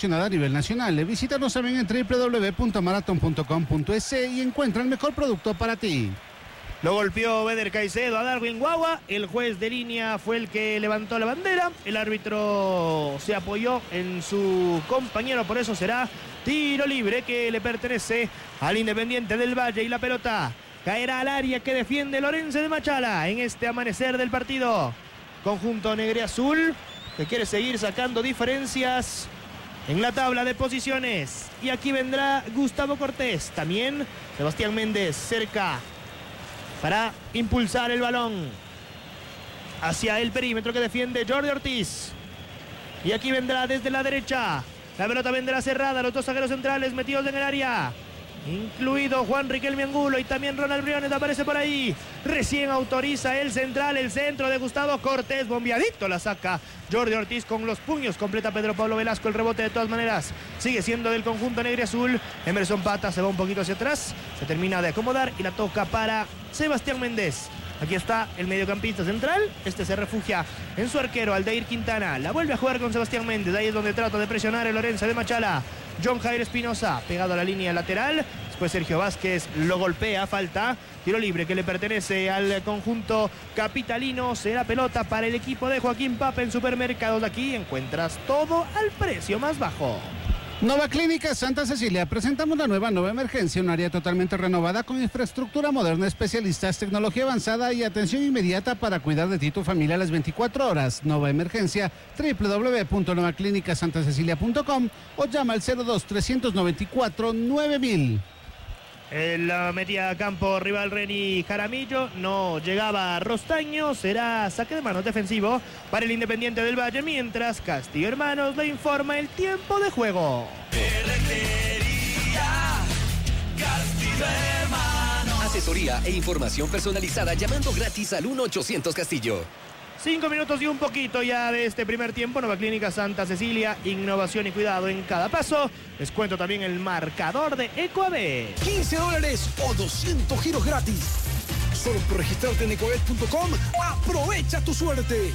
a nivel nacional. Visítanos también en www.marathon.com.es y encuentra el mejor producto para ti. Lo golpeó Beder Caicedo a Darwin Guagua. El juez de línea fue el que levantó la bandera. El árbitro se apoyó en su compañero, por eso será tiro libre que le pertenece al Independiente del Valle. Y la pelota caerá al área que defiende Lorenzo de Machala en este amanecer del partido. Conjunto negre-azul que quiere seguir sacando diferencias en la tabla de posiciones. Y aquí vendrá Gustavo Cortés. También Sebastián Méndez cerca para impulsar el balón hacia el perímetro que defiende Jordi Ortiz. Y aquí vendrá desde la derecha. La pelota vendrá cerrada. Los dos zagueros centrales metidos en el área, incluido Juan Riquelme Angulo, y también Ronald Briones aparece por ahí. Recién autoriza el central, el centro de Gustavo Cortés. Bombeadito la saca Jordi Ortiz con los puños. Completa Pedro Pablo Velasco. El rebote de todas maneras sigue siendo del conjunto negro y azul. Emerson Pata se va un poquito hacia atrás. Se termina de acomodar y la toca para Sebastián Méndez. Aquí está el mediocampista central. Este se refugia en su arquero, Aldair Quintana. La vuelve a jugar con Sebastián Méndez. Ahí es donde trata de presionar el Lorenzo de Machala. John Jair Espinosa pegado a la línea lateral. Después Sergio Vázquez lo golpea, falta. Tiro libre que le pertenece al conjunto capitalino. Será pelota para el equipo de Joaquín Papa en Supermercados. Aquí encuentras todo al precio más bajo. Nova Clínica Santa Cecilia. Presentamos la nueva Emergencia, un área totalmente renovada con infraestructura moderna, especialistas, tecnología avanzada y atención inmediata para cuidar de ti y tu familia a las 24 horas. Nova Emergencia, www.novaclinicasantaCecilia.com o llama al 02-394-9000. El metía a campo rival Reni Jaramillo, no llegaba Rostaño, será saque de manos defensivo para el Independiente del Valle, mientras Castillo Hermanos le informa el tiempo de juego. Asesoría e información personalizada llamando gratis al 1-800 Castillo. 5 minutos y un poquito ya de este primer tiempo. Nova Clínica Santa Cecilia, innovación y cuidado en cada paso. Les cuento también el marcador de Ecoab. $15 o 200 giros gratis. Solo por registrarte en ecoabet.com. ¡Aprovecha tu suerte!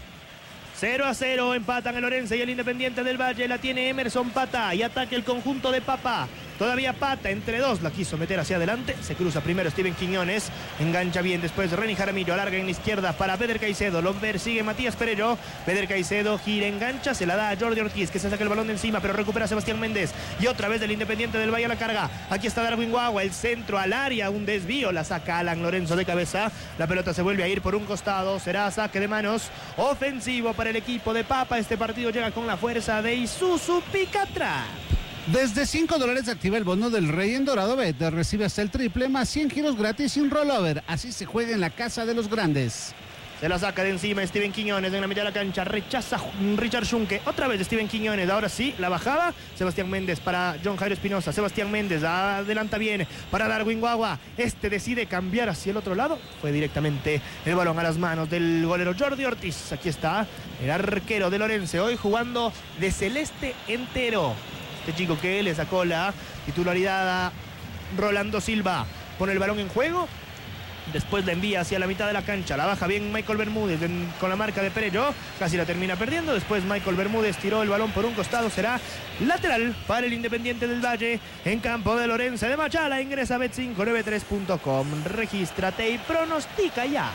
0-0 empatan el Orense y el Independiente del Valle. La tiene Emerson Pata y ataque el conjunto de Papa. Todavía Pata entre dos, la quiso meter hacia adelante. Se cruza primero Steven Quiñones, engancha bien, después Reni Jaramillo, alarga en la izquierda para Beder Caicedo. Lo persigue Matías Perello. Beder Caicedo gira, engancha, se la da a Jordi Ortiz, que se saca el balón de encima, pero recupera a Sebastián Méndez. Y otra vez del Independiente del Valle a la carga. Aquí está Darwin Guagua, el centro al área, un desvío, la saca Alan Lorenzo de cabeza. La pelota se vuelve a ir por un costado, será saque de manos ofensivo para el equipo de Papa. Este partido llega con la fuerza de Isuzu Picatra. Desde $5 activa el bono del Rey en Dorado Bet. Recibe hasta el triple más 100 giros gratis y un rollover. Así se juega en la casa de los grandes. Se la saca de encima Steven Quiñones en la mitad de la cancha. Rechaza Richard Schunke. Otra vez Steven Quiñones. Ahora sí, la bajaba. Sebastián Méndez para John Jairo Espinosa. Sebastián Méndez adelanta bien para Darwin Guagua. Este decide cambiar hacia el otro lado. Fue directamente el balón a las manos del golero Jordi Ortiz. Aquí está el arquero de Lorense. Hoy jugando de celeste entero. Este chico que le sacó la titularidad a Rolando Silva. Pone el balón en juego. Después la envía hacia la mitad de la cancha. La baja bien Michael Bermúdez con la marca de Perello. Casi la termina perdiendo. Después Michael Bermúdez tiró el balón por un costado. Será lateral para el Independiente del Valle en campo de Lorenzo de Machala. Ingresa a bet593.com. Regístrate y pronostica ya.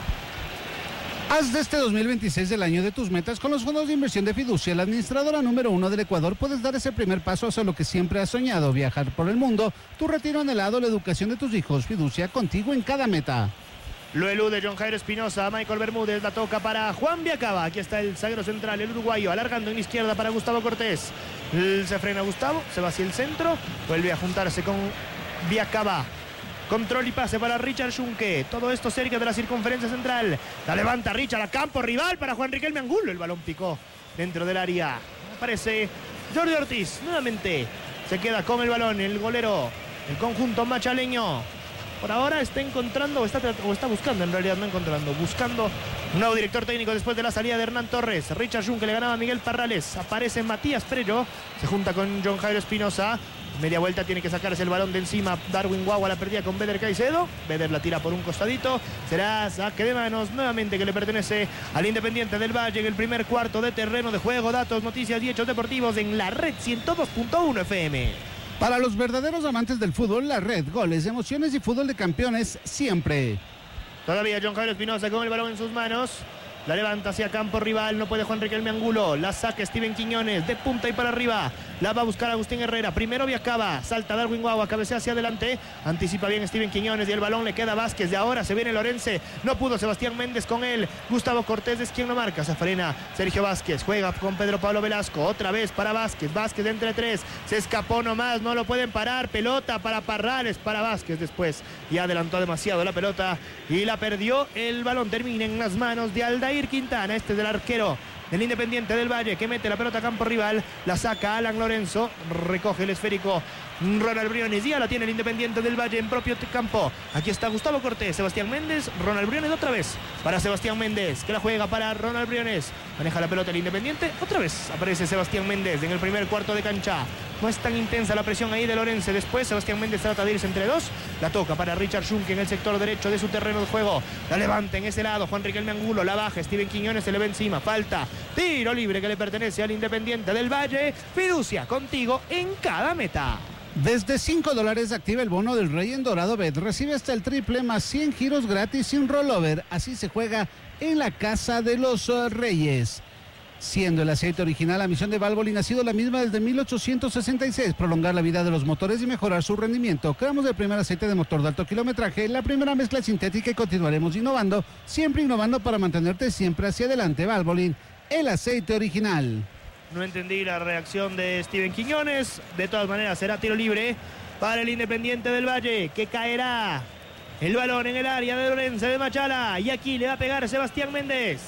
Haz de este 2026 el año de tus metas con los fondos de inversión de Fiducia, la administradora número 1 del Ecuador. Puedes dar ese primer paso hacia lo que siempre has soñado, viajar por el mundo, tu retiro anhelado, la educación de tus hijos. Fiducia, contigo en cada meta. Lo elude John Jairo Espinosa, Michael Bermúdez, la toca para Juan Viacaba. Aquí está el zaguero central, el uruguayo, alargando en la izquierda para Gustavo Cortés. Se frena Gustavo, se va hacia el centro, vuelve a juntarse con Viacaba. Control y pase para Richard Schunke. Todo esto cerca de la circunferencia central. La levanta Richard a campo rival para Juan Riquelme Angulo. El balón picó dentro del área. Aparece Jordi Ortiz. Nuevamente se queda con el balón el golero, el conjunto machaleño. Por ahora está encontrando, o está buscando, en realidad no encontrando, buscando un nuevo director técnico después de la salida de Hernán Torres. Richard Schunke le ganaba a Miguel Parrales. Aparece Matías Perello. Se junta con John Jairo Espinosa. Media vuelta, tiene que sacarse el balón de encima. Darwin Guagua la perdía con Beder Caicedo. Beder la tira por un costadito. Será saque de manos nuevamente que le pertenece al Independiente del Valle en el primer cuarto de terreno de juego. Datos, noticias y hechos deportivos en la Red 102.1 FM. Para los verdaderos amantes del fútbol, la Red, goles, emociones y fútbol de campeones siempre. Todavía John Jairo Espinosa con el balón en sus manos. La levanta hacia campo rival, no puede Juan Riquelme Angulo. La saca Steven Quiñones, de punta y para arriba. La va a buscar Agustín Herrera. Primero Viacaba, salta Darwin Guagua, cabecea hacia adelante. Anticipa bien Steven Quiñones y el balón le queda a Vázquez. De ahora se viene Lorense. No pudo Sebastián Méndez con él. Gustavo Cortés es quien lo marca. Se frena Sergio Vázquez. Juega con Pedro Pablo Velasco. Otra vez para Vázquez. Vázquez entre tres. Se escapó nomás. No lo pueden parar. Pelota para Parrales. Para Vázquez después. Y adelantó demasiado la pelota. Y la perdió. El balón termina en las manos de Aldair Quintana. Este del arquero del Independiente del Valle, que mete la pelota a campo rival, la saca Alan Lorenzo, recoge el esférico Ronald Briones, ya la tiene el Independiente del Valle en propio campo. Aquí está Gustavo Cortés, Sebastián Méndez, Ronald Briones otra vez para Sebastián Méndez, que la juega para Ronald Briones, maneja la pelota el Independiente, otra vez aparece Sebastián Méndez en el primer cuarto de cancha. No es tan intensa la presión ahí de Lorenzo. Después Sebastián Méndez trata de irse entre dos. La toca para Richard Schunke en el sector derecho de su terreno de juego. La levanta en ese lado. Juan Riquelme Angulo la baja. Steven Quiñones se le ve encima. Falta. Tiro libre que le pertenece al Independiente del Valle. Fiducia contigo en cada meta. Desde $5 activa el bono del Rey en Dorado Bet. Recibe hasta el triple más 100 giros gratis sin rollover. Así se juega en la Casa de los Reyes. Siendo el aceite original, la misión de Valvoline ha sido la misma desde 1866, prolongar la vida de los motores y mejorar su rendimiento. Creamos el primer aceite de motor de alto kilometraje, la primera mezcla sintética y continuaremos innovando, siempre innovando para mantenerte siempre hacia adelante. Valvoline, el aceite original. No entendí la reacción de Steven Quiñones. De todas maneras será tiro libre para el Independiente del Valle, que caerá el balón en el área de Lorenzo de Machala. Y aquí le va a pegar Sebastián Méndez.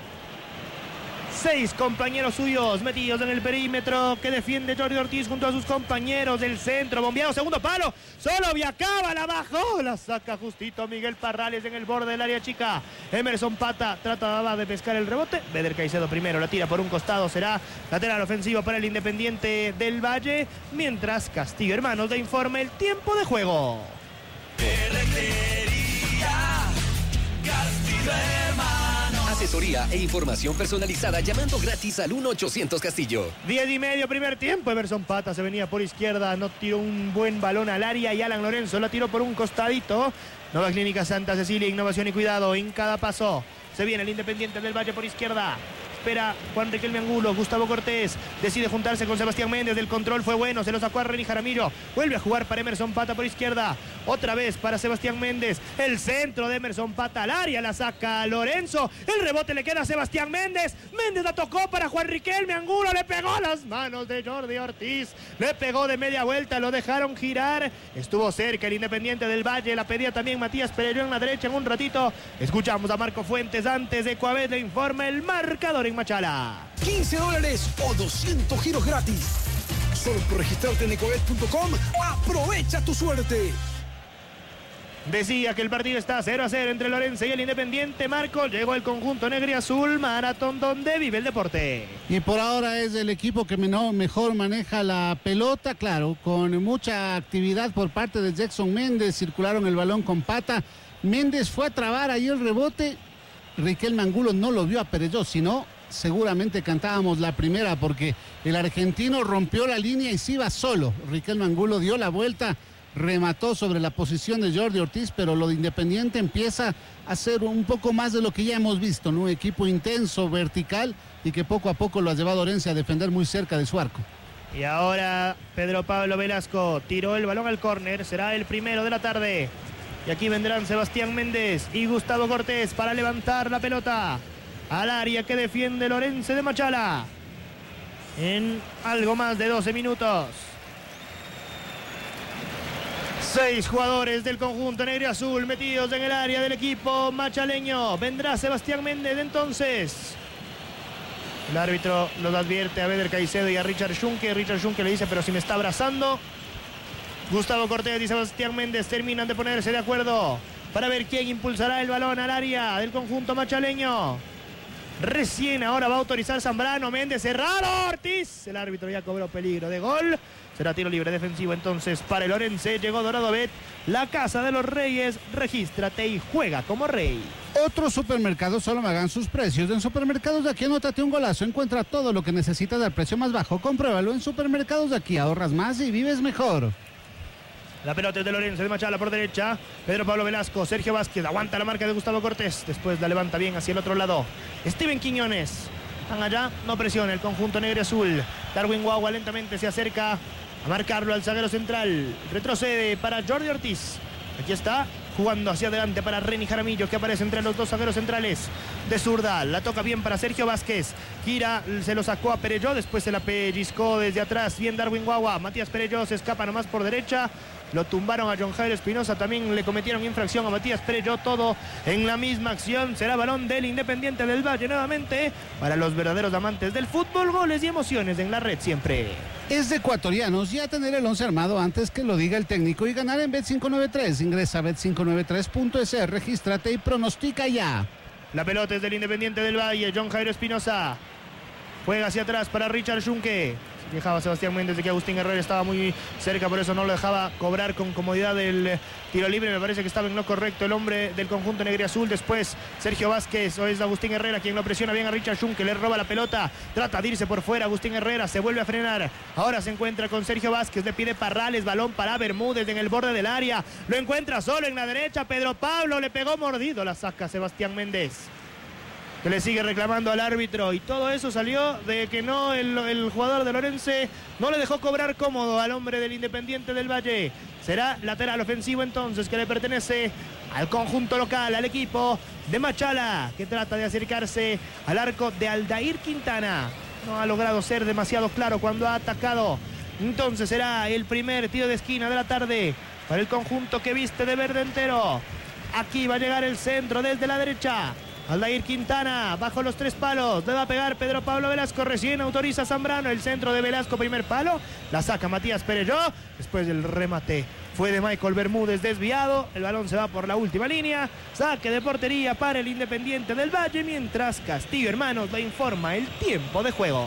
6 compañeros suyos metidos en el perímetro que defiende Jordi Ortiz junto a sus compañeros del centro. Bombeado, segundo palo. Solo Viacaba, la bajó. La saca justito Miguel Parrales en el borde del área chica. Emerson Pata trataba de pescar el rebote. Beder Caicedo primero la tira por un costado. Será lateral ofensivo para el Independiente del Valle. Mientras Castillo Hermanos da informe el tiempo de juego. Castillo Hermanos. Asesoría e información personalizada llamando gratis al 1-800 Castillo. 10:30 primer tiempo. Emerson Pata se venía por izquierda, no tiró un buen balón al área y Alan Lorenzo la tiró por un costadito. Nueva Clínica Santa Cecilia, innovación y cuidado en cada paso. Se viene el Independiente del Valle por izquierda. Espera Juan Riquelme Angulo. Gustavo Cortés decide juntarse con Sebastián Méndez. Del control fue bueno, se lo sacó a Reni Jaramillo. Vuelve a jugar para Emerson Pata por izquierda. Otra vez para Sebastián Méndez. El centro de Emerson Pata al área, la saca Lorenzo. El rebote le queda a Sebastián Méndez. Méndez la tocó para Juan Riquelme Angulo. Le pegó a las manos de Jordi Ortiz. Le pegó de media vuelta, lo dejaron girar. Estuvo cerca el Independiente del Valle. La pedía también Matías Pereiro en la derecha en un ratito. Escuchamos a Marco Fuentes antes de Coabet le informa el marcador en Machala. $15 o 200 giros gratis. Solo por registrarte en ecoet.com. Aprovecha tu suerte. Decía que el partido está 0-0 entre Lorenzo y el Independiente. Marco, llegó el conjunto negro y azul. Maratón donde vive el deporte. Y por ahora es el equipo que mejor maneja la pelota, claro, con mucha actividad por parte de Jackson Méndez. Circularon el balón con Pata. Méndez fue a trabar ahí el rebote. Riquelme Angulo no lo vio a Perelló, sino seguramente cantábamos la primera porque el argentino rompió la línea y se iba solo. Riquelme Angulo dio la vuelta, remató sobre la posición de Jordi Ortiz, pero lo de Independiente empieza a ser un poco más de lo que ya hemos visto, ¿no? Un equipo intenso, vertical y que poco a poco lo ha llevado a Orense a defender muy cerca de su arco. Y ahora Pedro Pablo Velasco tiró el balón al córner, será el primero de la tarde. Y aquí vendrán Sebastián Méndez y Gustavo Cortés para levantar la pelota al área que defiende Lorenzo de Machala. En algo más de 12 minutos. 6 jugadores del conjunto negro y azul metidos en el área del equipo machaleño. Vendrá Sebastián Méndez entonces. El árbitro los advierte a Beder Caicedo y a Richard Schunke. Richard Schunke le dice, pero si me está abrazando. Gustavo Cortés y Sebastián Méndez terminan de ponerse de acuerdo para ver quién impulsará el balón al área del conjunto machaleño. Recién ahora va a autorizar Zambrano. Méndez cerrado. Ortiz. El árbitro ya cobró peligro de gol. Será tiro libre defensivo entonces para el Orense. Llegó Dorado Bet, la casa de los reyes. Regístrate y juega como rey. Otros supermercados solo me hagan sus precios. En Supermercados de Aquí anótate un golazo. Encuentra todo lo que necesitas al precio más bajo. Compruébalo en Supermercados de Aquí. Ahorras más y vives mejor. La pelota es de Lorenzo, de Machala por derecha. Pedro Pablo Velasco, Sergio Vázquez, aguanta la marca de Gustavo Cortés. Después la levanta bien hacia el otro lado. Steven Quiñones. Están allá, no presiona el conjunto negro y azul. Darwin Guagua lentamente se acerca a marcarlo al zaguero central. Retrocede para Jordi Ortiz. Aquí está, jugando hacia adelante para Reni Jaramillo, que aparece entre los dos zagueros centrales. De zurda, la toca bien para Sergio Vázquez. Gira, se lo sacó a Perelló, después se la pellizcó desde atrás. Bien Darwin Guagua, Matías Perelló se escapa nomás por derecha. Lo tumbaron a John Jairo Espinosa, también le cometieron infracción a Matías Perelló, todo en la misma acción. Será balón del Independiente del Valle nuevamente para los verdaderos amantes del fútbol. Goles y emociones en la red siempre. Es de ecuatorianos ya tener el 11 armado antes que lo diga el técnico y ganar en Bet593. Ingresa a Bet593.es, regístrate y pronostica ya. La pelota es del Independiente del Valle. John Jairo Espinosa juega hacia atrás para Richard Schunke. Dejaba Sebastián Méndez de que Agustín Herrera estaba muy cerca, por eso no lo dejaba cobrar con comodidad el tiro libre. Me parece que estaba en lo correcto el hombre del conjunto negriazul. Después Sergio Vázquez, o es Agustín Herrera quien lo presiona bien a Richard Schunke, le roba la pelota, trata de irse por fuera. Agustín Herrera se vuelve a frenar, ahora se encuentra con Sergio Vázquez, le pide Parrales, balón para Bermúdez en el borde del área, lo encuentra solo en la derecha. Pedro Pablo le pegó mordido, la saca Sebastián Méndez, que le sigue reclamando al árbitro, y todo eso salió de que no, el jugador de Lorense no le dejó cobrar cómodo al hombre del Independiente del Valle. Será lateral ofensivo entonces, que le pertenece al conjunto local, al equipo de Machala, que trata de acercarse al arco de Aldair Quintana. No ha logrado ser demasiado claro cuando ha atacado. Entonces será el primer tiro de esquina de la tarde para el conjunto que viste de verde entero. Aquí va a llegar el centro desde la derecha. Aldair Quintana, bajo los tres palos, le va a pegar Pedro Pablo Velasco, recién autoriza Zambrano, el centro de Velasco, primer palo, la saca Matías Perelló, después del remate fue de Michael Bermúdez desviado, el balón se va por la última línea, saque de portería para el Independiente del Valle, mientras Castillo Hermanos le informa el tiempo de juego.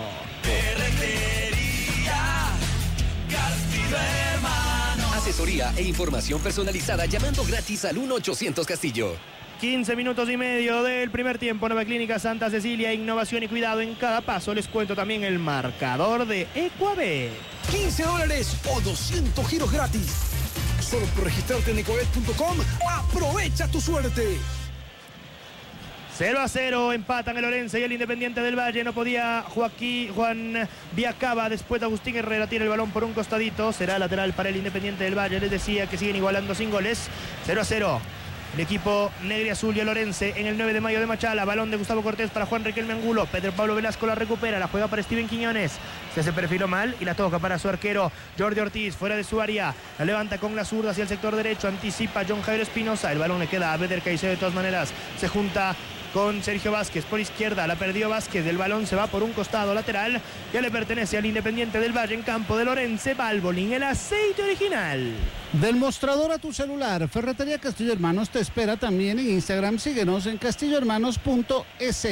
Asesoría e información personalizada llamando gratis al 1-800 Castillo. 15 minutos y medio del primer tiempo. Nueva Clínica Santa Cecilia, innovación y cuidado en cada paso. Les cuento también el marcador de Ecuabet. $15 o 200 giros gratis. Solo por registrarte en ecuabet.com. Aprovecha tu suerte. 0-0 empatan el Orense y el Independiente del Valle. No podía Juan Viacaba. Después de Agustín Herrera tira el balón por un costadito. Será lateral para el Independiente del Valle. Les decía que siguen igualando sin goles. 0-0. El equipo negriazul y el Orense en el 9 de mayo de Machala. Balón de Gustavo Cortés para Juan Riquelme Angulo. Pedro Pablo Velasco la recupera. La juega para Steven Quiñones. Se perfiló mal y la toca para su arquero Jordi Ortiz. Fuera de su área. La levanta con la zurda hacia el sector derecho. Anticipa John Jairo Espinosa. El balón le queda a Beder Caicedo de todas maneras. Se junta con Sergio Vázquez por izquierda. La perdió Vázquez. El balón se va por un costado lateral. Ya le pertenece al Independiente del Valle en campo del Orense. Valvoline, el aceite original. Del mostrador a tu celular, Ferretería Castillo Hermanos te espera también en Instagram. Síguenos en castillohermanos.es.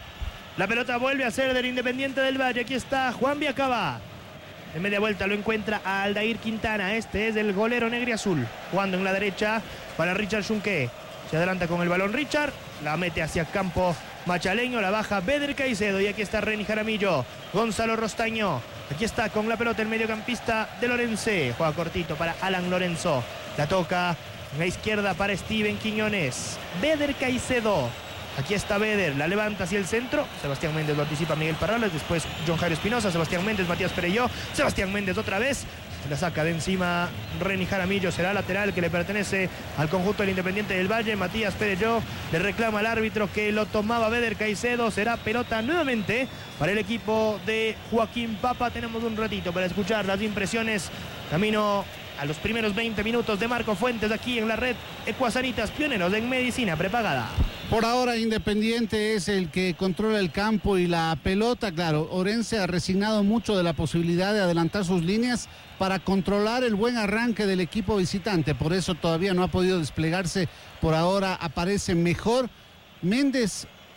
La pelota vuelve a ser del Independiente del Valle. Aquí está Juan Viacaba. En media vuelta lo encuentra a Aldair Quintana. Este es el golero negriazul. Jugando en la derecha para Richard Schunke. Se adelanta con el balón Richard. La mete hacia campo machaleño. La baja Beder Caicedo. Y aquí está Reni Jaramillo. Gonzalo Rostaño. Aquí está con la pelota el mediocampista de Lorense. Juega cortito para Alan Lorenzo. La toca en la izquierda para Steven Quiñones. Beder Caicedo. Aquí está Beder. La levanta hacia el centro. Sebastián Méndez lo anticipa Miguel Parrales. Después John Jairo Espinosa. Sebastián Méndez, Matías Perelló. Sebastián Méndez otra vez. Se la saca de encima Reni Jaramillo. Será lateral que le pertenece al conjunto del Independiente del Valle. Matías Perelló le reclama al árbitro que lo tomaba Beder Caicedo. Será pelota nuevamente para el equipo de Joaquín Papa. Tenemos un ratito para escuchar las impresiones. Camino a los primeros 20 minutos de Marco Fuentes aquí en la red Ecuasanitas, pioneros en medicina prepagada. Por ahora Independiente es el que controla el campo y la pelota. Claro, Orense ha resignado mucho de la posibilidad de adelantar sus líneas para controlar el buen arranque del equipo visitante. Por eso todavía no ha podido desplegarse. Por ahora aparece mejor Méndez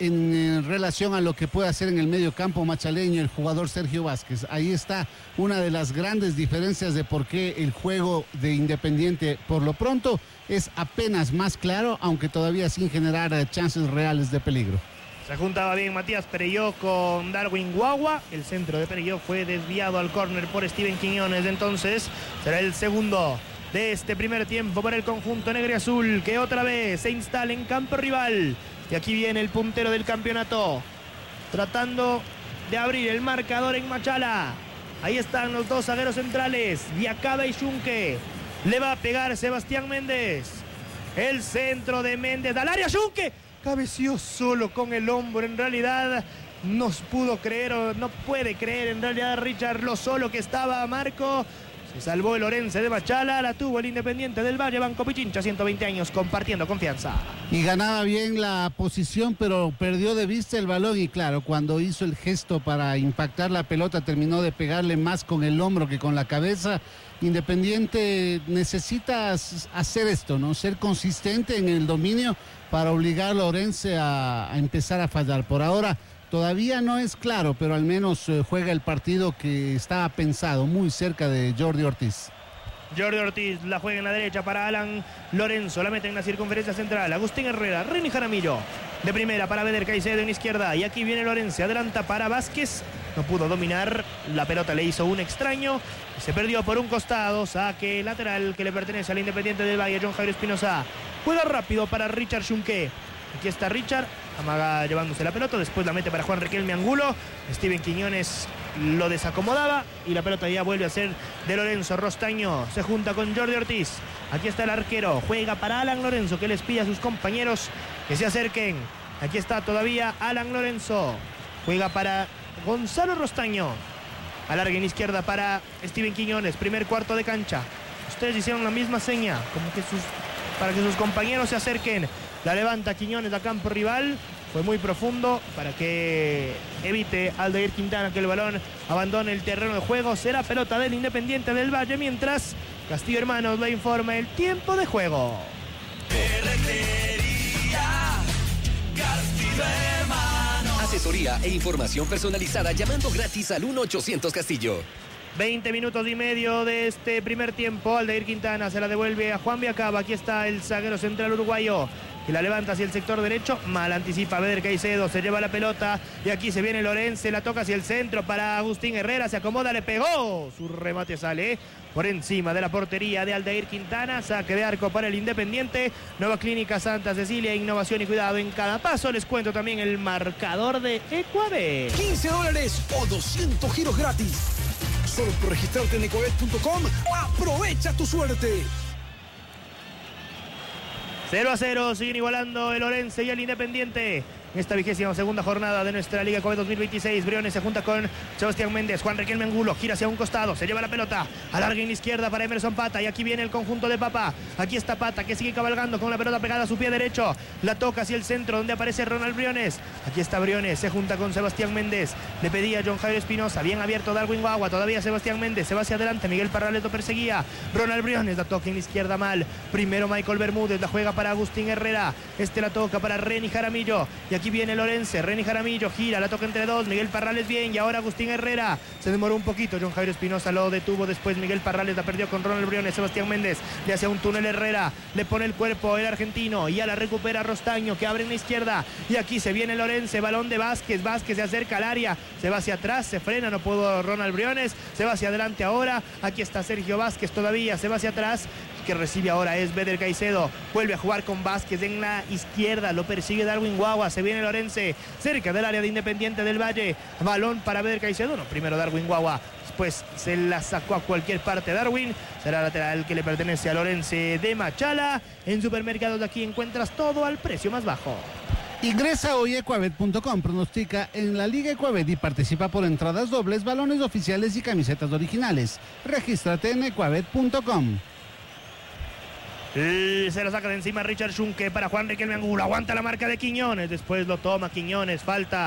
en relación a lo que puede hacer en el medio campo machaleño el jugador Sergio Vázquez. Ahí está una de las grandes diferencias de por qué el juego de Independiente por lo pronto es apenas más claro, aunque todavía sin generar chances reales de peligro. Se juntaba bien Matías Perelló con Darwin Guagua. El centro de Perelló fue desviado al córner por Steven Quiñones. Entonces será el segundo de este primer tiempo para el conjunto negro y azul, que otra vez se instala en campo rival. Y aquí viene el puntero del campeonato, tratando de abrir el marcador en Machala. Ahí están los dos zagueros centrales, Diacaba y Junque. Le va a pegar Sebastián Méndez. El centro de Méndez al área, Junque. Cabeció solo con el hombro. En realidad no pudo creer o no puede creer en realidad Richard lo solo que estaba Marco. Se salvó el Orense de Machala, la tuvo el Independiente del Valle, Banco Pichincha, 120 años compartiendo confianza. Y ganaba bien la posición, pero perdió de vista el balón y claro, cuando hizo el gesto para impactar la pelota terminó de pegarle más con el hombro que con la cabeza. Independiente necesita hacer esto, ¿no? Ser consistente en el dominio para obligar a Orense a empezar a fallar. Por ahora todavía no es claro, pero al menos juega el partido que estaba pensado, muy cerca de Jordi Ortiz. Jordi Ortiz la juega en la derecha para Alan Lorenzo, la mete en la circunferencia central. Agustín Herrera, Reni Jaramillo de primera para Beder Caicedo en izquierda. Y aquí viene Lorenzo, adelanta para Vázquez. No pudo dominar, la pelota le hizo un extraño. Se perdió por un costado, saque lateral que le pertenece al Independiente del Valle, John Jairo Espinosa. Juega rápido para Richard Junque. Aquí está Richard, amaga llevándose la pelota, después la mete para Juan Riquelme Angulo. Steven Quiñones lo desacomodaba y la pelota ya vuelve a ser de Lorenzo. Rostaño se junta con Jordi Ortiz. Aquí está el arquero, juega para Alan Lorenzo, que les pide a sus compañeros que se acerquen. Aquí está todavía Alan Lorenzo, juega para Gonzalo Rostaño. Alarga en izquierda para Steven Quiñones, primer cuarto de cancha. Ustedes hicieron la misma seña, como que para que sus compañeros se acerquen. La levanta Quiñones a campo rival. Fue muy profundo para que evite Aldair Quintana que el balón abandone el terreno de juego. Será pelota del Independiente del Valle, mientras Castillo Hermanos le informa el tiempo de juego. Asesoría e información personalizada llamando gratis al 1-800 Castillo. 20 minutos y medio de este primer tiempo. Aldair Quintana se la devuelve a Juan Viacaba. Aquí está el zaguero central uruguayo, que la levanta hacia el sector derecho. Mal anticipa Beder Caicedo, se lleva la pelota. Y aquí se viene Lorenzo, la toca hacia el centro para Agustín Herrera. Se acomoda, le pegó. Su remate sale por encima de la portería de Aldair Quintana. Saque de arco para el Independiente. Nueva Clínica Santa Cecilia, innovación y cuidado en cada paso. Les cuento también el marcador de Ecuabet. $15 o 200 giros gratis. Solo por registrarte en ecuabet.com. Aprovecha tu suerte. 0-0, siguen igualando el Orense y el Independiente. En esta 22ª jornada de nuestra Liga Ecuabet 2026, Briones se junta con Sebastián Méndez. Juan Riquelme Angulo gira hacia un costado, se lleva la pelota, alarga en la izquierda para Emerson Pata. Y aquí viene el conjunto de Papa. Aquí está Pata, que sigue cabalgando con la pelota pegada a su pie derecho. La toca hacia el centro, donde aparece Ronald Briones. Aquí está Briones, se junta con Sebastián Méndez. Le pedía John Jairo Espinosa, bien abierto Darwin Guagua. Todavía Sebastián Méndez, se va hacia adelante. Miguel Parrales lo perseguía. Ronald Briones, la toca en la izquierda mal. Primero Michael Bermúdez, la juega para Agustín Herrera. La toca para Reni Jaramillo. Y aquí viene Lorenzo, Reni Jaramillo gira, la toca entre dos. Miguel Parrales bien, y ahora Agustín Herrera. Se demoró un poquito, John Jairo Espinosa lo detuvo. Después Miguel Parrales la perdió con Ronald Briones. Sebastián Méndez le hace un túnel Herrera, le pone el cuerpo el argentino y ya la recupera Rostaño, que abre en la izquierda. Y aquí se viene Lorenzo, balón de Vázquez. Vázquez se acerca al área, se va hacia atrás, se frena, no pudo Ronald Briones, se va hacia adelante ahora. Aquí está Sergio Vázquez todavía, se va hacia atrás. Que recibe ahora es Beder Caicedo, vuelve a jugar con Vázquez en la izquierda, lo persigue Darwin Guagua, se viene Lorenzo cerca del área de Independiente del Valle, balón para Beder Caicedo, no, primero Darwin Guagua, después se la sacó a cualquier parte Darwin, será lateral que le pertenece a Lorenzo de Machala. En Supermercados de aquí encuentras todo al precio más bajo. Ingresa hoy a ecuabet.com, pronostica en la Liga Ecuabet y participa por entradas dobles, balones oficiales y camisetas originales. Regístrate en ecuabet.com. Se lo saca de encima Richard Junque para Juan Riquelme Angulo. Aguanta la marca de Quiñones. Después lo toma Quiñones. Falta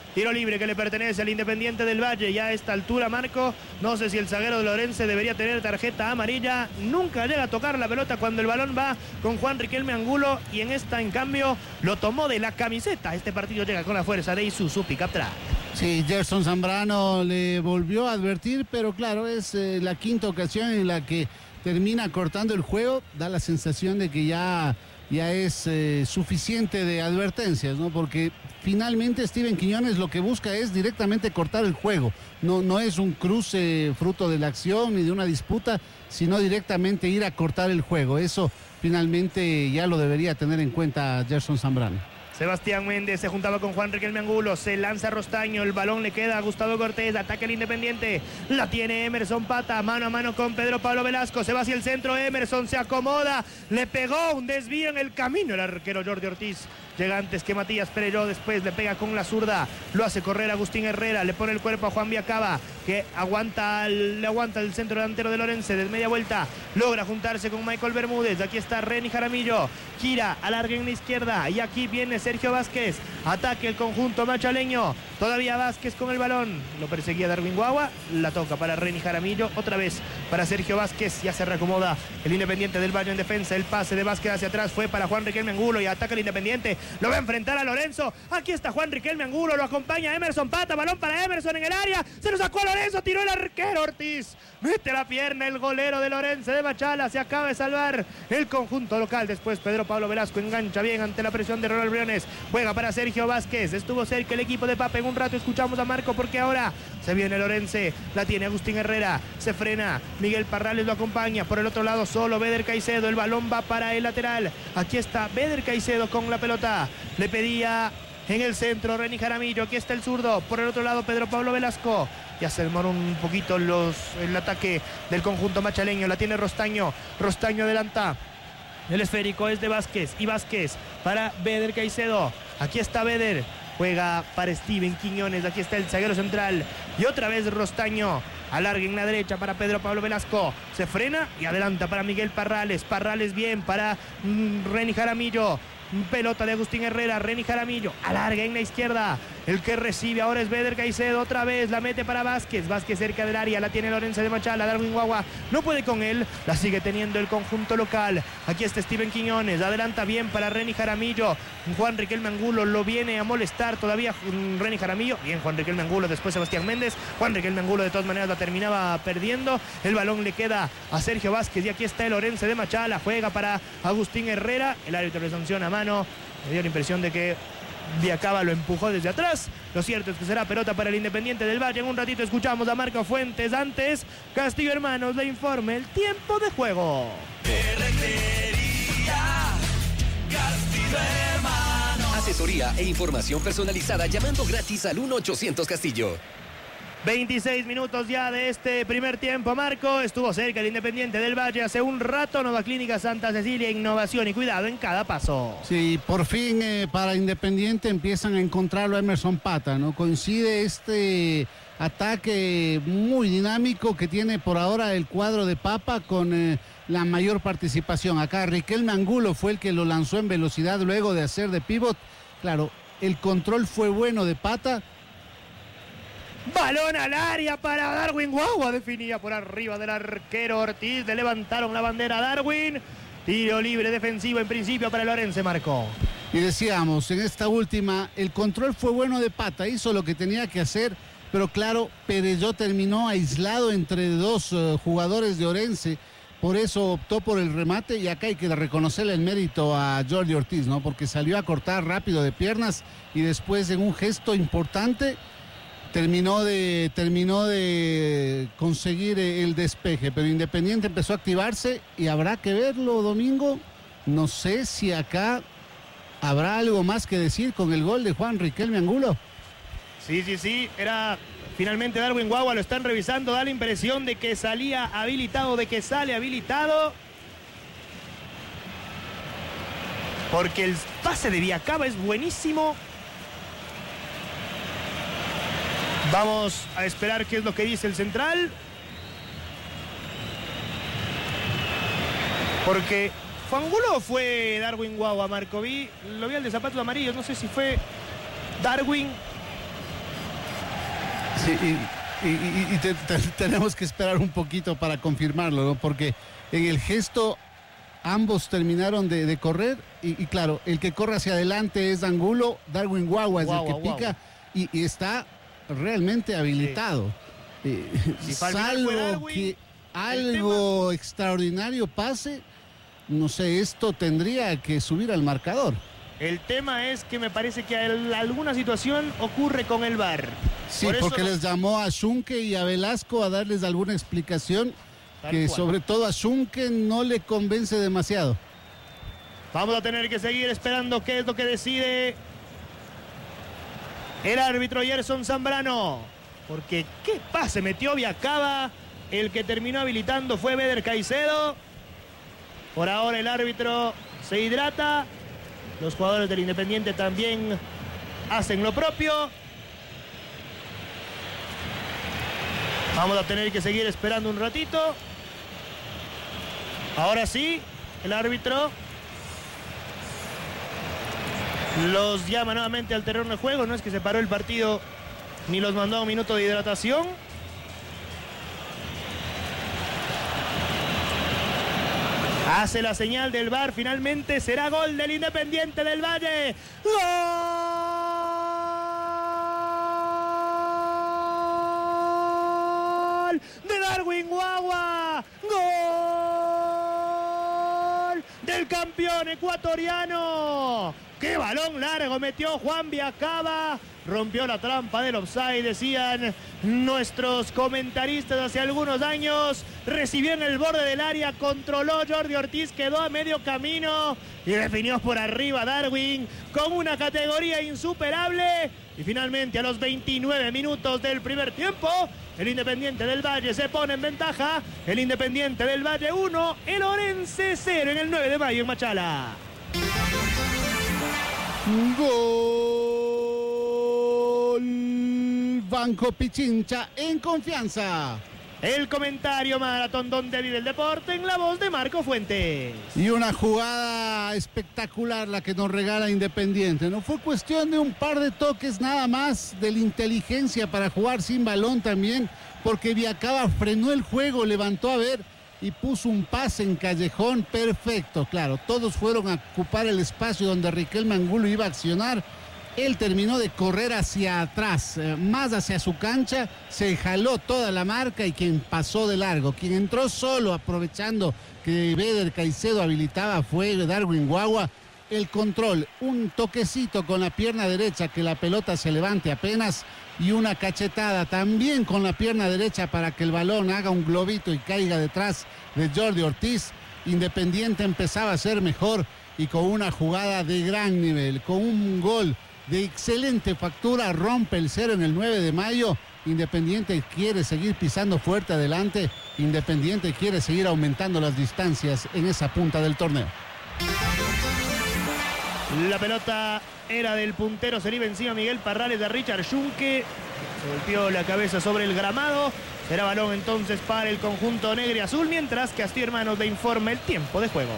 Tiro libre que le pertenece al Independiente del Valle. Ya a esta altura, Marco, no sé si el zaguero de Lorense debería tener tarjeta amarilla. Nunca llega a tocar la pelota cuando el balón va con Juan Riquelme Angulo. Y en esta, en cambio, lo tomó de la camiseta. Este partido llega con la fuerza de Isuzu Pickup Track. Sí, Gerson Zambrano le volvió a advertir, pero claro, es la quinta ocasión en la que termina cortando el juego. Da la sensación de que ya es suficiente de advertencias, ¿no? Porque finalmente Steven Quiñones lo que busca es directamente cortar el juego. No es un cruce fruto de la acción ni de una disputa, sino directamente ir a cortar el juego. Eso finalmente ya lo debería tener en cuenta Gerson Zambrano. Sebastián Méndez se juntaba con Juan Riquelme Angulo, se lanza Rostaño, el balón le queda a Gustavo Cortés, ataca el Independiente, la tiene Emerson Pata, mano a mano con Pedro Pablo Velasco, se va hacia el centro, Emerson se acomoda, le pegó un desvío en el camino el arquero Jordi Ortiz. Llega antes que Matías Perelló, después le pega con la zurda, lo hace correr Agustín Herrera, le pone el cuerpo a Juan Viacaba, que le aguanta el centro delantero de Lorense, de media vuelta, logra juntarse con Michael Bermúdez, aquí está Reni Jaramillo, gira, alarga en la izquierda, y aquí viene Sergio Vázquez, ataque el conjunto machaleño, todavía Vázquez con el balón, lo perseguía Darwin Guagua, la toca para Reni Jaramillo, otra vez para Sergio Vázquez, ya se reacomoda el Independiente del Valle en defensa, el pase de Vázquez hacia atrás fue para Juan Riquelme Angulo y ataca el Independiente, lo va a enfrentar a Lorenzo, aquí está Juan Riquelme Angulo, lo acompaña Emerson Pata, balón para Emerson en el área, se lo sacó a Lorenzo, tiró el arquero Ortiz, mete la pierna el golero de Lorenzo de Machala, se acaba de salvar el conjunto local, después Pedro Pablo Velasco engancha bien ante la presión de Ronald Briones, juega para Sergio Vázquez, estuvo cerca el equipo de Papa, en un rato escuchamos a Marco porque ahora se viene Lorense, la tiene Agustín Herrera, se frena, Miguel Parrales lo acompaña, por el otro lado solo Beder Caicedo, el balón va para el lateral, aquí está Beder Caicedo con la pelota, le pedía en el centro Reni Jaramillo, aquí está el zurdo, por el otro lado Pedro Pablo Velasco, ya se demoró un poquito el ataque del conjunto machaleño, la tiene Rostaño adelanta, el esférico es de Vázquez, y Vázquez para Beder Caicedo, aquí está Beder, juega para Steven Quiñones, aquí está el zaguero central, y otra vez Rostaño, alarga en la derecha para Pedro Pablo Velasco, se frena y adelanta para Miguel Parrales, Parrales bien para Reni Jaramillo, pelota de Agustín Herrera, Reni Jaramillo, alarga en la izquierda, el que recibe ahora es Beder Caicedo, otra vez la mete para Vázquez, Vázquez cerca del área, la tiene Lorenzo de Machala, Darwin Guagua no puede con él, la sigue teniendo el conjunto local, aquí está Steven Quiñones, adelanta bien para Reni Jaramillo, Juan Riquelme Angulo lo viene a molestar todavía Reni Jaramillo, bien Juan Riquelme Angulo, después Sebastián Méndez, Juan Riquelme Angulo de todas maneras la terminaba perdiendo, el balón le queda a Sergio Vázquez y aquí está el Lorenzo de Machala, juega para Agustín Herrera, el árbitro le sanciona a mano, me dio la impresión de que Viacaba lo empujó desde atrás. Lo cierto es que será pelota para el Independiente del Valle. En un ratito escuchamos a Marco Fuentes. Antes, Castillo Hermanos le informe el tiempo de juego. Asesoría e información personalizada llamando gratis al 1-800 Castillo. 26 minutos ya de este primer tiempo, Marco. Estuvo cerca el Independiente del Valle hace un rato. Nueva Clínica Santa Cecilia, innovación y cuidado en cada paso. Sí, por fin para Independiente empiezan a encontrarlo a Emerson Pata, ¿no? Coincide este ataque muy dinámico que tiene por ahora el cuadro de Papa con la mayor participación. Acá Riquelme Angulo fue el que lo lanzó en velocidad luego de hacer de pívot. Claro, el control fue bueno de Pata. Balón al área para Darwin Guagua, definía por arriba del arquero Ortiz, le levantaron la bandera a Darwin, tiro libre defensivo en principio para Lorense, Marco. Y decíamos, en esta última, el control fue bueno de Pata, hizo lo que tenía que hacer, pero claro, Perelló terminó aislado entre dos jugadores de Orense, por eso optó por el remate y acá hay que reconocerle el mérito a Jordi Ortiz, ¿no? Porque salió a cortar rápido de piernas y después en un gesto importante terminó de conseguir el despeje, pero Independiente empezó a activarse y habrá que verlo, Domingo. No sé si acá habrá algo más que decir con el gol de Juan Riquelme Angulo. Sí, era finalmente Darwin Guagua, lo están revisando, da la impresión de que salía habilitado, de que sale habilitado. Porque el pase de Viacaba es buenísimo. Vamos a esperar qué es lo que dice el central. Porque ¿fue Angulo o fue Darwin Guagua, Marco? Lo vi al de zapatos amarillos, no sé si fue Darwin Sí, tenemos que esperar un poquito para confirmarlo, ¿no? Porque en el gesto ambos terminaron de correr y claro, el que corre hacia adelante es Angulo, Darwin Guagua es el que pica y está realmente habilitado. Si salvo Darwin, que algo extraordinario pase, no sé, esto tendría que subir al marcador. El tema es que me parece que alguna situación ocurre con el VAR. Sí, porque les llamó a Schunke y a Velasco a darles alguna explicación que sobre todo a Schunke no le convence demasiado. Vamos a tener que seguir esperando qué es lo que decide el árbitro Gerson Zambrano. Porque qué pase metió Viacaba. El que terminó habilitando fue Beder Caicedo. Por ahora el árbitro se hidrata. Los jugadores del Independiente también hacen lo propio. Vamos a tener que seguir esperando un ratito. Ahora sí, el árbitro los llama nuevamente al terreno de juego. No es que se paró el partido ni los mandó a un minuto de hidratación. Hace la señal del VAR. Finalmente será gol del Independiente del Valle. ¡Gol de Darwin Guagua! ¡Gol del campeón ecuatoriano! ¡Qué balón largo metió Juan Viacaba! Rompió la trampa del offside, decían nuestros comentaristas hace algunos años. Recibió en el borde del área, controló Jordi Ortiz, quedó a medio camino y definió por arriba Darwin con una categoría insuperable. Y finalmente a los 29 minutos del primer tiempo, el Independiente del Valle se pone en ventaja. El Independiente del Valle 1, el Orense 0 en el 9 de mayo en Machala. Gol Banco Pichincha en confianza. El comentario maratón donde vive el deporte en la voz de Marco Fuentes. Y una jugada espectacular la que nos regala Independiente. No fue cuestión de un par de toques nada más, de la inteligencia para jugar sin balón también, porque Viacaba frenó el juego, levantó a ver y puso un pase en callejón perfecto. Claro, todos fueron a ocupar el espacio donde Riquelme Angulo iba a accionar. Él terminó de correr hacia atrás, más hacia su cancha, se jaló toda la marca y quien pasó de largo, quien entró solo aprovechando que Beder Caicedo habilitaba fue Darwin Guagua. El control, un toquecito con la pierna derecha que la pelota se levante apenas y una cachetada también con la pierna derecha para que el balón haga un globito y caiga detrás de Jordi Ortiz. Independiente empezaba a ser mejor y con una jugada de gran nivel, con un gol de excelente factura, rompe el 0 en el 9 de mayo. Independiente quiere seguir pisando fuerte adelante. Independiente quiere seguir aumentando las distancias en esa punta del torneo. La pelota era del puntero, se le iba encima Miguel Parrales de Richard Schunke. Se golpeó la cabeza sobre el gramado. Será balón entonces para el conjunto negro y azul, mientras que Castillo Hermanos le informa el tiempo de juego.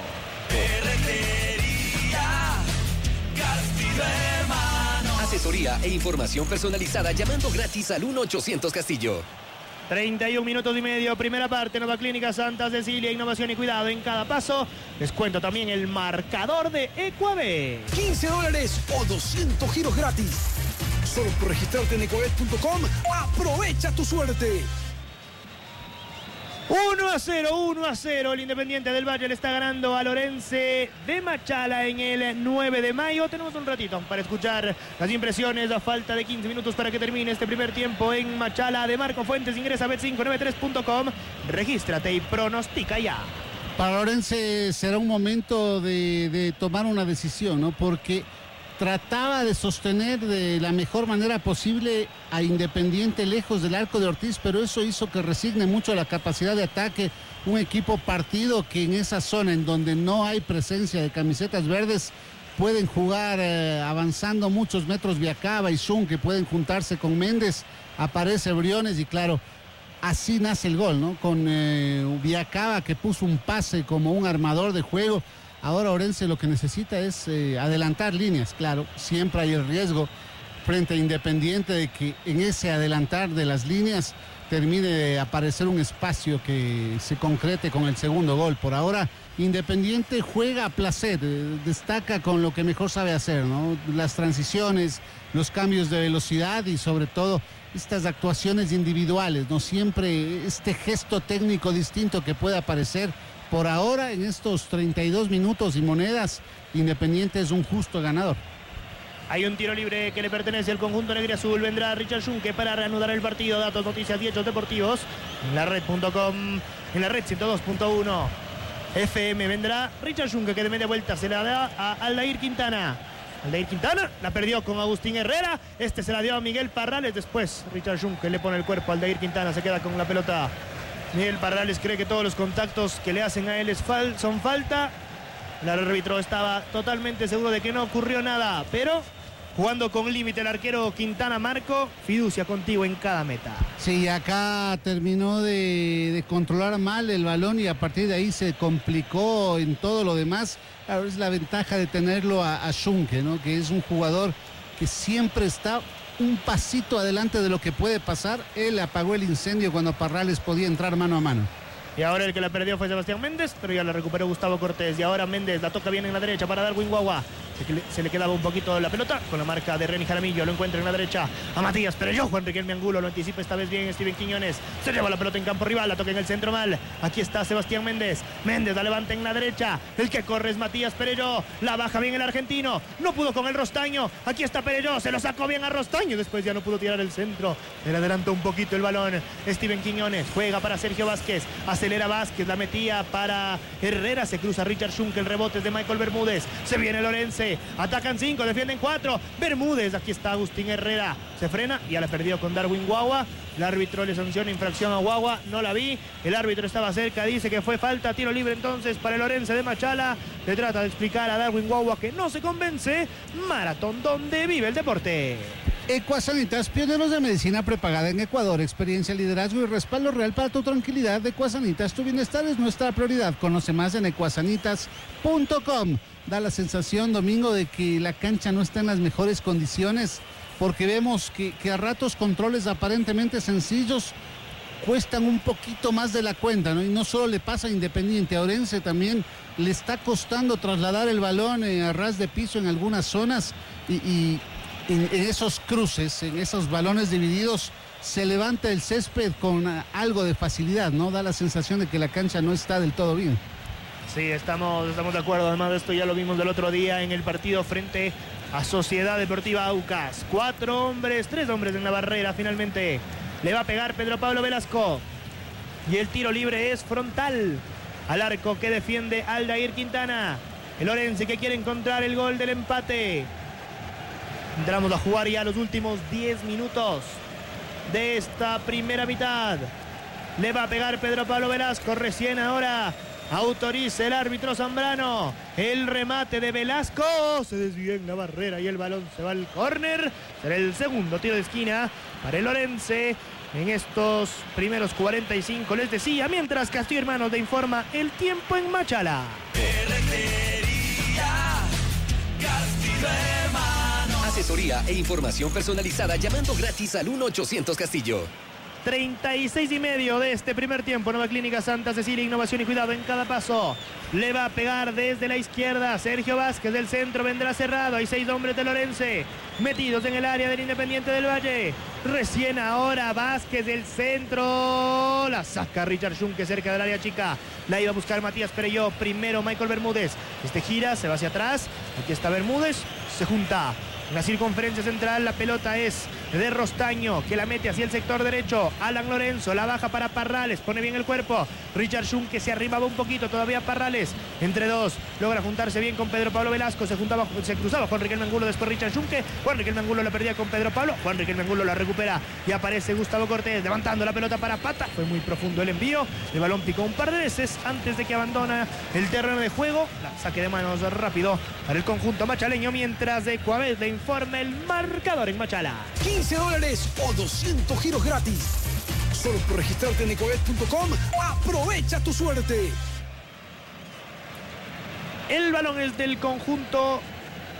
Asesoría e información personalizada llamando gratis al 1-800 Castillo. 31 minutos y medio, primera parte, Nueva Clínica Santa Cecilia, innovación y cuidado en cada paso. Les cuento también el marcador de Ecuabet. $15 o 200 giros gratis. Solo por registrarte en ecuabet.com, aprovecha tu suerte. 1-0, el Independiente del Valle le está ganando a Orense de Machala en el 9 de mayo. Tenemos un ratito para escuchar las impresiones a falta de 15 minutos para que termine este primer tiempo en Machala de Marco Fuentes. Ingresa a bet593.com, regístrate y pronostica ya. Para Orense será un momento de tomar una decisión, ¿no? Porque trataba de sostener de la mejor manera posible a Independiente lejos del arco de Ortiz, pero eso hizo que resigne mucho la capacidad de ataque. Un equipo partido que en esa zona en donde no hay presencia de camisetas verdes pueden jugar avanzando muchos metros Viacaba y Zun, que pueden juntarse con Méndez, aparece Briones y claro, así nace el gol, ¿no? Con Viacaba que puso un pase como un armador de juego. Ahora Orense lo que necesita es adelantar líneas, claro, siempre hay el riesgo frente a Independiente de que en ese adelantar de las líneas termine de aparecer un espacio que se concrete con el segundo gol. Por ahora, Independiente juega a placer, destaca con lo que mejor sabe hacer, ¿no? Las transiciones, los cambios de velocidad y sobre todo estas actuaciones individuales, ¿no? Siempre este gesto técnico distinto que puede aparecer. Por ahora, en estos 32 minutos y monedas, Independiente es un justo ganador. Hay un tiro libre que le pertenece al conjunto negro y azul. Vendrá Richard Junque para reanudar el partido. Datos, noticias y hechos deportivos en la red.com, en la red 102.1 FM. Vendrá Richard Junque, que de media vuelta se la da a Aldair Quintana. Aldair Quintana la perdió con Agustín Herrera. Este se la dio a Miguel Parrales. Después Richard Junque le pone el cuerpo a Aldair Quintana. Se queda con la pelota. Miguel Parrales cree que todos los contactos que le hacen a él son falta. El árbitro estaba totalmente seguro de que no ocurrió nada, pero jugando con límite el arquero Quintana. Marco, fiducia contigo en cada meta. Sí, acá terminó de controlar mal el balón y a partir de ahí se complicó en todo lo demás. Ahora es la ventaja de tenerlo a Junque, ¿no? Que es un jugador que siempre está un pasito adelante de lo que puede pasar. Él apagó el incendio cuando Parrales podía entrar mano a mano. Y ahora el que la perdió fue Sebastián Méndez, pero ya la recuperó Gustavo Cortés. Y ahora Méndez la toca bien en la derecha para Darwin Guagua. Se le quedaba un poquito la pelota con la marca de Reni Jaramillo. Lo encuentra en la derecha a Matías Perelló. Juan Riquelme Angulo lo anticipa esta vez bien Steven Quiñones. Se lleva la pelota en campo rival, la toca en el centro mal. Aquí está Sebastián Méndez. Méndez la levanta en la derecha. El que corre es Matías Perelló. La baja bien el argentino. No pudo con el Rostaño. Aquí está Perelló. Se lo sacó bien a Rostaño. Después ya no pudo tirar el centro. Le adelantó un poquito el balón. Steven Quiñones juega para Sergio Vázquez. Acelera Vázquez. La metía para Herrera. Se cruza Richard Junque. El rebote es de Michael Bermúdez. Se viene Lorense. Atacan 5, defienden 4. Bermúdez, aquí está Agustín Herrera. Se frena y ya la perdió con Darwin Guagua. El árbitro le sanciona infracción a Guagua. No la vi. El árbitro estaba cerca. Dice que fue falta. Tiro libre entonces para el Lorense de Machala. Le trata de explicar a Darwin Guagua que no se convence. Maratón donde vive el deporte. Ecuasanitas, pioneros de medicina prepagada en Ecuador, experiencia, liderazgo y respaldo real para tu tranquilidad. Ecuasanitas, tu bienestar es nuestra prioridad. Conoce más en ecuasanitas.com. Da la sensación, Domingo, de que la cancha no está en las mejores condiciones, porque vemos que a ratos controles aparentemente sencillos cuestan un poquito más de la cuenta, ¿no? Y no solo le pasa a Independiente, a Orense también le está costando trasladar el balón a ras de piso en algunas zonas y en esos cruces, en esos balones divididos, se levanta el césped con algo de facilidad, ¿no? Da la sensación de que la cancha no está del todo bien. Sí, estamos de acuerdo. Además de esto ya lo vimos del otro día en el partido frente a Sociedad Deportiva Aucas. 3 hombres en la barrera. Finalmente le va a pegar Pedro Pablo Velasco. Y el tiro libre es frontal al arco que defiende Aldair Quintana. El Orense que quiere encontrar el gol del empate. Entramos a jugar ya los últimos 10 minutos de esta primera mitad. Le va a pegar Pedro Pablo Velasco. Recién ahora autoriza el árbitro Zambrano el remate de Velasco. Se desvía en la barrera y el balón se va al córner. Será el segundo tiro de esquina para el Orense en estos primeros 45. Les decía, mientras Castillo Hermanos le informa el tiempo en Machala. Asesoría e información personalizada llamando gratis al 1-800 Castillo. 36:30 de este primer tiempo. Nueva Clínica Santa Cecilia, innovación y cuidado en cada paso. Le va a pegar desde la izquierda Sergio Vázquez. Del centro vendrá cerrado. Hay 6 hombres de Lorense metidos en el área del Independiente del Valle. Recién ahora Vázquez del centro. La saca Richard Junque cerca del área chica. La iba a buscar Matías Perelló. Primero Michael Bermúdez. Este gira, se va hacia atrás. Aquí está Bermúdez. Se junta en la circunferencia central. La pelota es de Rostaño, que la mete hacia el sector derecho. Alan Lorenzo la baja para Parrales, pone bien el cuerpo. Richard Junque se arribaba un poquito, todavía Parrales entre dos, logra juntarse bien con Pedro Pablo Velasco. Se cruzaba Juan Riquelme Angulo, después Richard Junque. Juan Riquelme Angulo la perdía con Pedro Pablo. Juan Riquelme Angulo la recupera y aparece Gustavo Cortés levantando la pelota para Pata. Fue muy profundo el envío. El balón picó un par de veces antes de que abandona el terreno de juego. La saque de manos rápido para el conjunto machaleño, mientras de Cuavet le informa el marcador en Machala. $15 o 200 giros gratis. Solo por registrarte en ecoet.com. Aprovecha tu suerte. El balón es del conjunto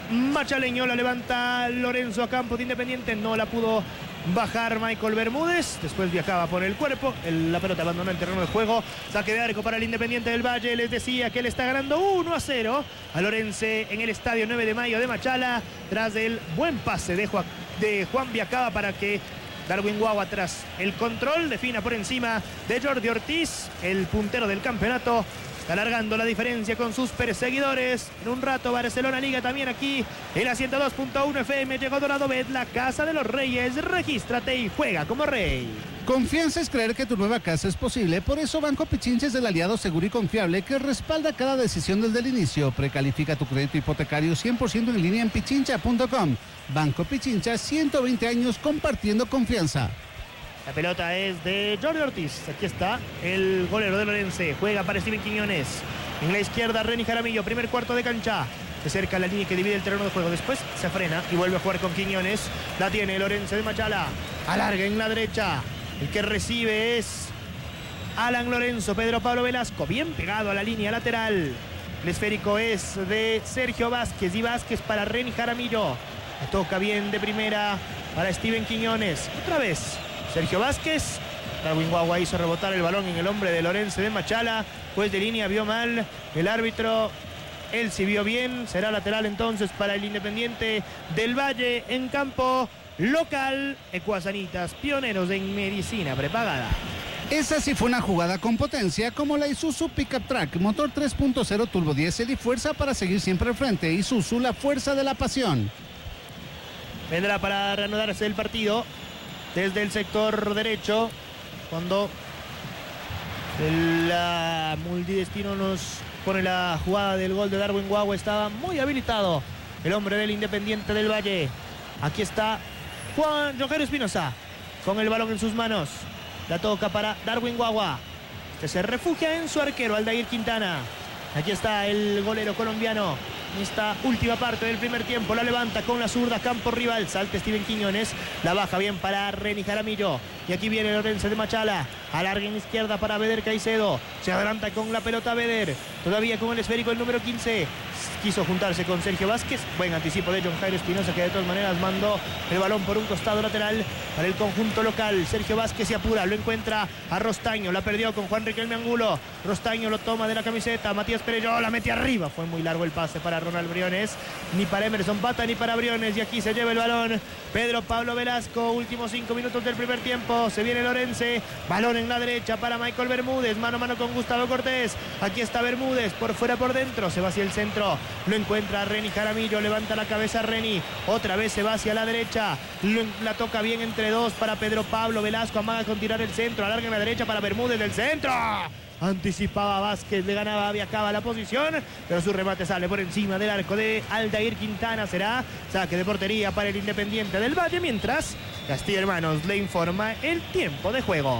Machaleño. La levanta Lorenzo a campo de Independiente. No la pudo bajar Michael Bermúdez. Después viajaba por el cuerpo. La pelota abandonó el terreno de juego. Saque de arco para el Independiente del Valle. Les decía que él está ganando 1-0 a Lorense en el estadio 9 de mayo de Machala. Tras el buen pase de Juan Viacaba para que Darwin Guagua, tras el control, defina por encima de Jordi Ortiz. El puntero del campeonato está alargando la diferencia con sus perseguidores. En un rato Barcelona Liga también aquí en la 102.1 FM. Llegó Dorado Bet, la casa de los reyes. Regístrate y juega como rey. Confianza es creer que tu nueva casa es posible. Por eso Banco Pichincha es el aliado seguro y confiable que respalda cada decisión desde el inicio. Precalifica tu crédito hipotecario 100% en línea en pichincha.com. Banco Pichincha, 120 años compartiendo confianza. La pelota es de Jordi Ortiz. Aquí está el golero de Lorense. Juega para Steven Quiñones. En la izquierda, Reni Jaramillo. Primer cuarto de cancha. Se acerca a la línea que divide el terreno de juego. Después se frena y vuelve a jugar con Quiñones. La tiene Lorense de Machala. Alarga en la derecha. El que recibe es Alan Lorenzo. Pedro Pablo Velasco. Bien pegado a la línea lateral. El esférico es de Sergio Vázquez. Y Vázquez para Reni Jaramillo. Le toca bien de primera para Steven Quiñones. Otra vez Sergio Vázquez. Darwin Guagua hizo rebotar el balón en el hombre de Lorense de Machala. Juez de línea vio mal. El árbitro, él sí vio bien. Será lateral entonces para el Independiente del Valle en campo local. Ecuasanitas, pioneros en medicina prepagada. Esa sí fue una jugada con potencia, como la Isuzu Pickup Track, motor 3.0 turbo diésel y fuerza para seguir siempre al frente. Isuzu, la fuerza de la pasión. Vendrá para reanudarse el partido desde el sector derecho, cuando la multidestino nos pone la jugada del gol de Darwin Guagua. Estaba muy habilitado el hombre del Independiente del Valle. Aquí está Juan Rogelio Espinosa con el balón en sus manos. La toca para Darwin Guagua, que se refugia en su arquero Aldair Quintana. Aquí está el golero colombiano. En esta última parte del primer tiempo la levanta con la zurda, campo rival. Salta Steven Quiñones, la baja bien para Reni Jaramillo. Y aquí viene Lorenzo de Machala. Alarga en izquierda para Beder Caicedo. Se adelanta con la pelota Beder. Todavía con el esférico el número 15. Quiso juntarse con Sergio Vázquez. Buen anticipo de John Jairo Espinosa, que de todas maneras mandó el balón por un costado lateral para el conjunto local. Sergio Vázquez se apura, lo encuentra a Rostaño. La perdió con Juan Riquelme Angulo. Rostaño lo toma de la camiseta. Matías Perello la mete arriba. Fue muy largo el pase para Ronald Briones. Ni para Emerson Pata ni para Briones. Y aquí se lleva el balón Pedro Pablo Velasco. Últimos 5 minutos del primer tiempo. Se viene Lorense. Balón en la derecha para Michael Bermúdez. Mano a mano con Gustavo Cortés. Aquí está Bermúdez. Por fuera, por dentro. Se va hacia el centro. Lo encuentra Reni Jaramillo. Levanta la cabeza Reni. Otra vez se va hacia la derecha. La toca bien entre dos para Pedro Pablo Velasco. Amaga con tirar el centro. Alarga en la derecha para Bermúdez del centro. Anticipaba Vázquez, le ganaba, viajaba la posición, pero su remate sale por encima del arco de Aldair Quintana. Será saque de portería para el Independiente del Valle, mientras Castilla Hermanos le informa el tiempo de juego.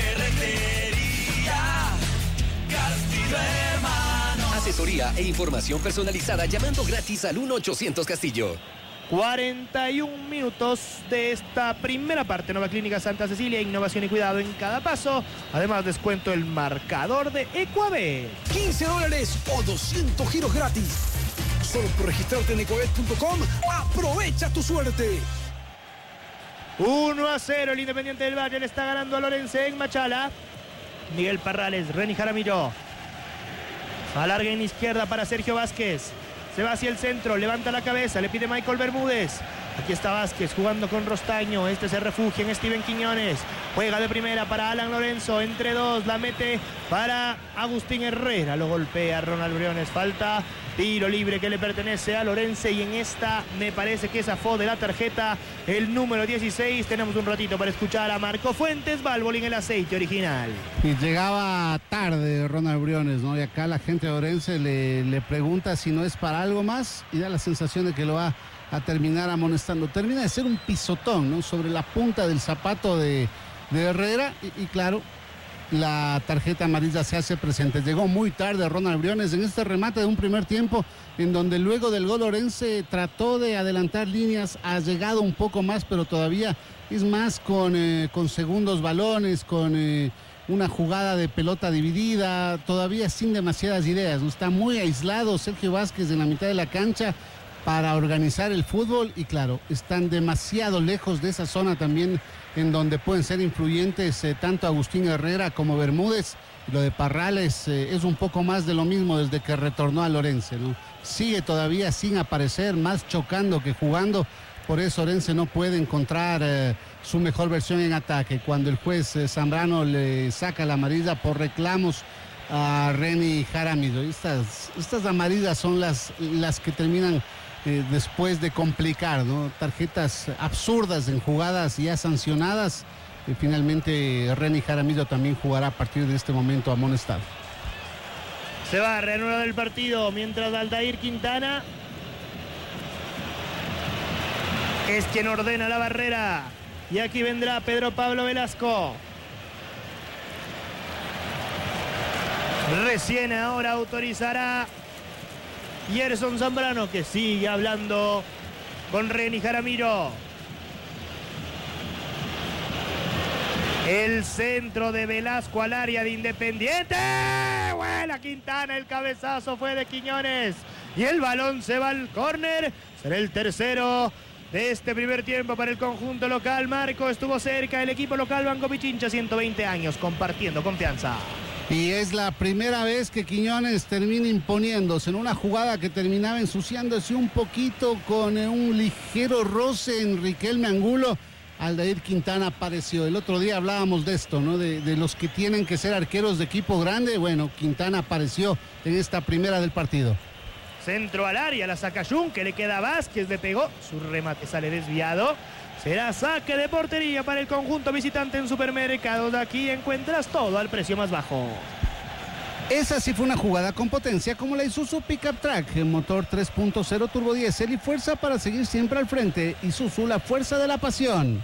Asesoría e información personalizada llamando gratis al 1-800 Castillo. 41 minutos de esta primera parte. Nueva Clínica Santa Cecilia, innovación y cuidado en cada paso. Además, descuento el marcador de Ecuabet. $15 o 200 giros gratis. Solo por registrarte en ecuabet.com. Aprovecha tu suerte. 1-0, el Independiente del Valle le está ganando a Lorense en Machala. Miguel Parrales, Reni Jaramillo. Alarga en izquierda para Sergio Vázquez. Se va hacia el centro, levanta la cabeza, le pide Michael Bermúdez. Aquí está Vázquez jugando con Rostaño. Este se refugia en Steven Quiñones. Juega de primera para Alan Lorenzo. Entre dos, la mete para Agustín Herrera. Lo golpea Ronald Briones. Falta, tiro libre que le pertenece a Lorense. Y en esta me parece que zafó de la tarjeta el número 16. Tenemos un ratito para escuchar a Marco Fuentes. Valvoline, el aceite original. Y llegaba tarde Ronald Briones, ¿no? Y acá la gente de Orense le pregunta si no es para algo más. Y da la sensación de que lo va a terminar amonestando. Termina de ser un pisotón, ¿no? Sobre la punta del zapato de Herrera y claro, la tarjeta amarilla se hace presente. Llegó muy tarde Ronald Briones en este remate de un primer tiempo en donde luego del gol Orense trató de adelantar líneas, ha llegado un poco más, pero todavía es más con segundos balones, con una jugada de pelota dividida, todavía sin demasiadas ideas, ¿no? Está muy aislado Sergio Vázquez en la mitad de la cancha. para organizar el fútbol y claro, están demasiado lejos de esa zona también en donde pueden ser influyentes tanto Agustín Herrera como Bermúdez. Lo de Parrales es un poco más de lo mismo desde que retornó a Orense, ¿no? Sigue todavía sin aparecer, más chocando que jugando. Por eso Orense no puede encontrar su mejor versión en ataque. Cuando el juez Zambrano le saca la amarilla por reclamos a Reni Jaramillo. Estas amarillas son las que terminan después de complicar, ¿no? Tarjetas absurdas en jugadas ya sancionadas. Finalmente Reni Jaramillo también jugará a partir de este momento amonestado. Se va a reanudar el partido mientras Aldair Quintana es quien ordena la barrera. Y aquí vendrá Pedro Pablo Velasco. Recién ahora autorizará Yerson Zambrano, que sigue hablando con Reni Jaramillo. El centro de Velasco al área de Independiente. Buena Quintana, el cabezazo fue de Quiñones. Y el balón se va al córner. Será el tercero de este primer tiempo para el conjunto local. Marco estuvo cerca, el equipo local Banco Pichincha, 120 años, compartiendo confianza. Y es la primera vez que Quiñones termina imponiéndose en una jugada que terminaba ensuciándose un poquito con un ligero roce en Riquelme Angulo. Aldair Quintana apareció. El otro día hablábamos de esto, ¿no? De los que tienen que ser arqueros de equipo grande. Bueno, Quintana apareció en esta primera del partido. Centro al área, la saca Jun, que le queda a Vázquez, le pegó. Su remate sale desviado. Será saque de portería para el conjunto visitante en Supermercados. Aquí encuentras todo al precio más bajo. Esa sí fue una jugada con potencia como la Isuzu Pickup Track, motor 3.0 turbo diésel y fuerza para seguir siempre al frente. Isuzu, la fuerza de la pasión.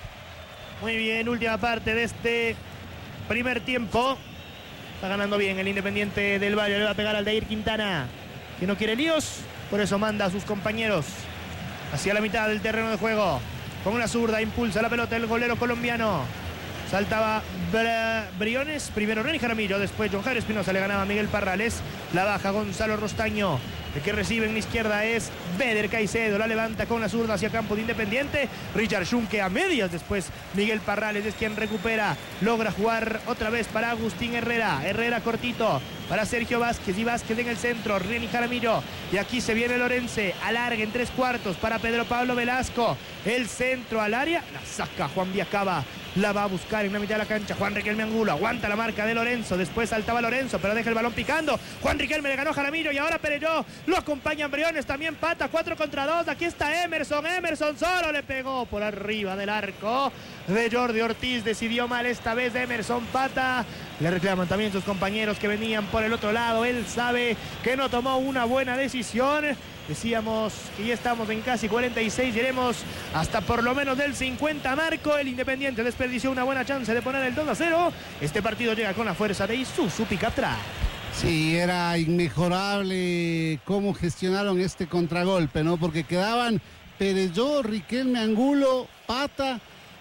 Muy bien, última parte de este primer tiempo. Está ganando bien el Independiente del Valle. Le va a pegar al Aldair Quintana, que no quiere líos, por eso manda a sus compañeros hacia la mitad del terreno de juego. Con una zurda impulsa la pelota el golero colombiano. Saltaba Briones, primero Reni Jaramillo, después John Jairo Espinosa, le ganaba a Miguel Parrales. La baja Gonzalo Rostaño. El que recibe en la izquierda es Beder Caicedo, la levanta con la zurda hacia campo de Independiente. Richard Schunke a medias, después Miguel Parrales es quien recupera. Logra jugar otra vez para Agustín Herrera. Herrera cortito para Sergio Vázquez y Vázquez en el centro. Reni Jaramillo. Y aquí se viene Lorense. Alarga en 3/4 para Pedro Pablo Velasco. El centro al área. La saca Juan Viacaba. La va a buscar en la mitad de la cancha. Juan Riquelme Angulo aguanta la marca de Lorenzo. Después saltaba Lorenzo, pero deja el balón picando. Juan Riquelme le ganó Jaramillo y ahora Perelló. Lo acompañan Briones, también Pata. 4 contra 2. Aquí está Emerson. Emerson solo le pegó por arriba del arco de Jordi Ortiz. Decidió mal esta vez Emerson Pata. Le reclaman también sus compañeros que venían por el otro lado. Él sabe que no tomó una buena decisión. Decíamos que ya estamos en casi 46, iremos hasta por lo menos del 50 marco. El Independiente desperdició una buena chance de poner el 2-0. Este partido llega con la fuerza de Isuzu Pickup Track. Sí, era inmejorable cómo gestionaron este contragolpe, ¿no? Porque quedaban Perelló, Riquelme Angulo, Pata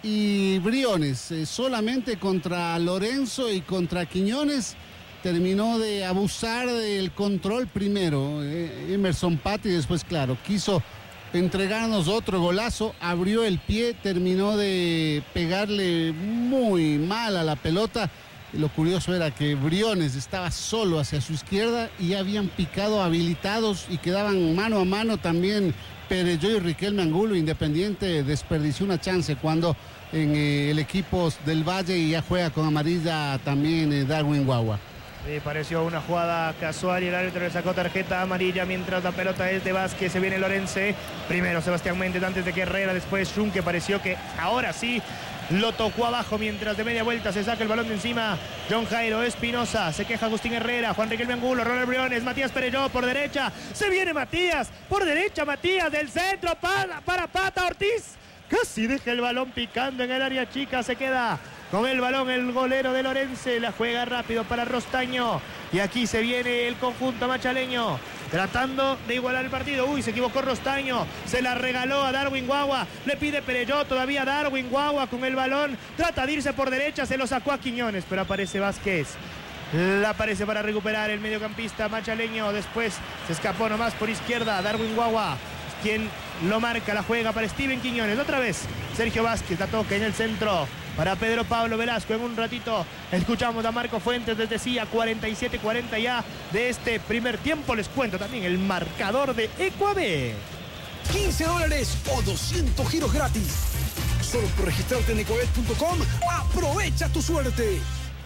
y Briones. Solamente contra Lorenzo y contra Quiñones terminó de abusar del control primero Emerson Pata y después, claro, quiso entregarnos otro golazo, abrió el pie, terminó de pegarle muy mal a la pelota. Lo curioso era que Briones estaba solo hacia su izquierda y ya habían picado habilitados y quedaban mano a mano también Perelló y Riquelme Angulo. Independiente desperdició una chance cuando en el equipo del Valle ya juega con amarilla también Darwin Guagua. Sí, pareció una jugada casual y el árbitro le sacó tarjeta amarilla mientras la pelota es de Vázquez. Se viene Lorense. Primero Sebastián Méndez antes de que Herrera. Después Schun, que pareció que ahora sí lo tocó abajo mientras de media vuelta se saca el balón de encima. John Jairo Espinosa. Se queja Agustín Herrera. Juan Riquelme Angulo. Ronald Briones. Matías Perelló por derecha. Se viene Matías. Por derecha Matías del centro para Pata Ortiz. Casi deja el balón picando en el área chica. Se queda con el balón el golero de Lorense. La juega rápido para Rostaño. Y aquí se viene el conjunto machaleño tratando de igualar el partido. Uy, se equivocó Rostaño. Se la regaló a Darwin Guagua. Le pide Perelló todavía a Darwin Guagua con el balón. Trata de irse por derecha. Se lo sacó a Quiñones. Pero aparece Vázquez. La aparece para recuperar el mediocampista machaleño. Después se escapó nomás por izquierda Darwin Guagua. quien lo marca, la juega para Steven Quiñones. Otra vez Sergio Vázquez, la toca en el centro para Pedro Pablo Velasco. En un ratito escuchamos a Marco Fuentes desde CIA, 47-40 ya de este primer tiempo. Les cuento también el marcador de Ecuabet. $15 o 200 giros gratis. Solo por registrarte en ecobet.com. Aprovecha tu suerte.